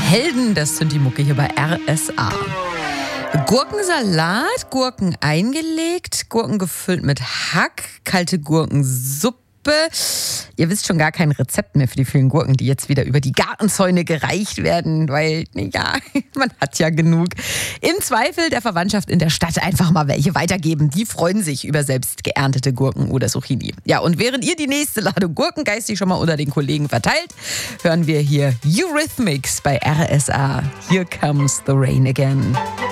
Helden, das sind die Mucke hier bei RSA. Gurkensalat, Gurken eingelegt, Gurken gefüllt mit Hack, kalte Gurkensuppe. Ihr wisst schon gar kein Rezept mehr für die vielen Gurken, die jetzt wieder über die Gartenzäune gereicht werden, weil, ja, man hat ja genug. Im Zweifel der Verwandtschaft in der Stadt einfach mal welche weitergeben. Die freuen sich über selbst geerntete Gurken oder Zucchini. Ja, und während ihr die nächste Ladung Gurken geistig schon mal unter den Kollegen verteilt, hören wir hier Eurythmics bei RSA. Here Comes the Rain Again.